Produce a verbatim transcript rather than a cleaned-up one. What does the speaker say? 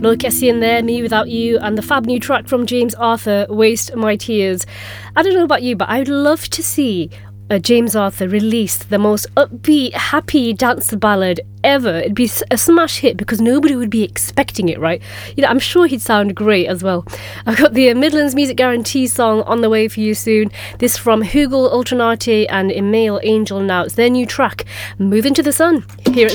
Low Cassie in there, Me Without You, and the fab new track from James Arthur, Waste My Tears. I don't know about you, but I'd love to see uh, James Arthur release the most upbeat, happy dance ballad ever. It'd be a smash hit because nobody would be expecting it, right? You know, I'm sure he'd sound great as well. I've got the Midlands Music Guarantee song on the way for you soon. This from Hugel Ultranati and Emile Angel now. It's their new track, Move Into the Sun. Here it's